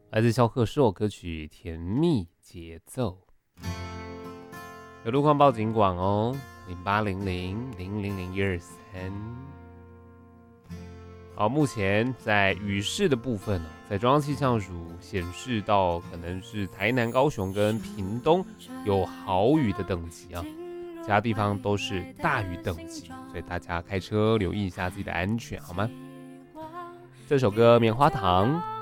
来自萧贺硕歌曲《甜蜜节奏》。有路况报警广哦，0800000123。好，目前在雨势的部分在中央气象署显示到可能是台南、高雄跟屏东有豪雨的等级啊，其他地方都是大雨等级，所以大家开车留意一下自己的安全，好吗？这首歌《棉花糖》